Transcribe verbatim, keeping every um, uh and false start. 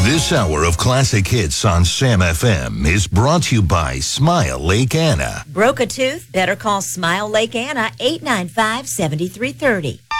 This hour of classic hits on Sam F M is brought to you by Smile Lake Anna. Broke a tooth? Better call Smile Lake Anna, eight nine five, seven three three zero.